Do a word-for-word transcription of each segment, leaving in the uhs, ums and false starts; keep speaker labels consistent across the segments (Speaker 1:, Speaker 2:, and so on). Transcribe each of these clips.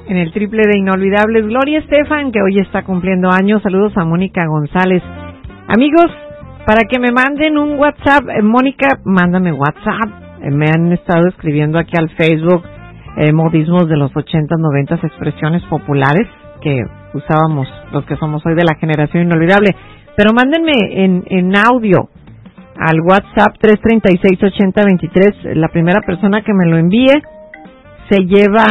Speaker 1: en el triple de inolvidables. Gloria Estefan, que hoy está cumpliendo años. Saludos a Mónica González. Amigos, para que me manden un WhatsApp, eh, Mónica, mándame WhatsApp. Eh, me han estado escribiendo aquí al Facebook eh, modismos de los ochentas, noventas, expresiones populares que usábamos los que somos hoy de la generación inolvidable. Pero mándenme en, en audio al WhatsApp tres treinta y seis, ochenta, veintitrés. La primera persona que me lo envíe se lleva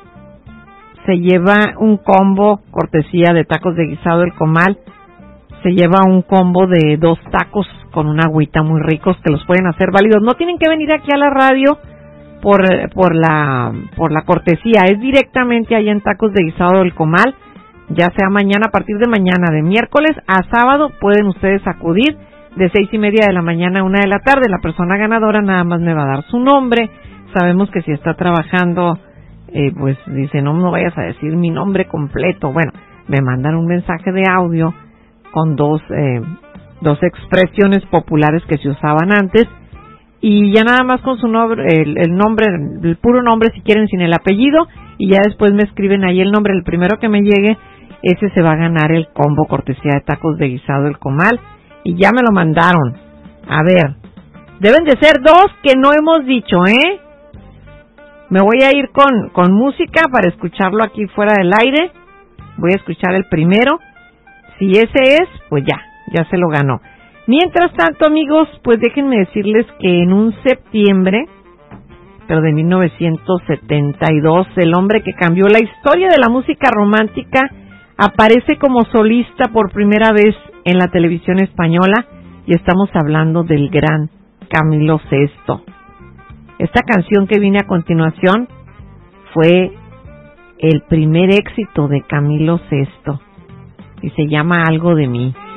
Speaker 1: se lleva un combo cortesía de tacos de guisado El Comal. Se lleva un combo de dos tacos con una agüita muy ricos que los pueden hacer válidos. No tienen que venir aquí a la radio por por la por la cortesía, es directamente allá en Tacos de Guisado El Comal. Ya sea mañana, a partir de mañana, de miércoles a sábado, pueden ustedes acudir de seis y media de la mañana a una de la tarde. La persona ganadora nada más me va a dar su nombre. Sabemos que si está trabajando, eh, pues dice, no, no vayas a decir mi nombre completo. Bueno, me mandan un mensaje de audio con dos, eh, dos expresiones populares que se usaban antes, y ya nada más con su nombre, el, el nombre, el puro nombre si quieren, sin el apellido, y ya después me escriben ahí el nombre. El primero que me llegue, ese se va a ganar el combo cortesía de Tacos de Guisado El Comal. Y ya me lo mandaron. A ver, deben de ser dos que no hemos dicho, ¿eh? Me voy a ir con, con música para escucharlo aquí fuera del aire. Voy a escuchar el primero. Si ese es, pues ya, ya se lo ganó. Mientras tanto, amigos, pues déjenme decirles que en un septiembre, pero de mil novecientos setenta y dos, el hombre que cambió la historia de la música romántica aparece como solista por primera vez en la televisión española, y estamos hablando del gran Camilo Sesto. Esta canción que viene a continuación fue el primer éxito de Camilo Sesto y se llama Algo de mí.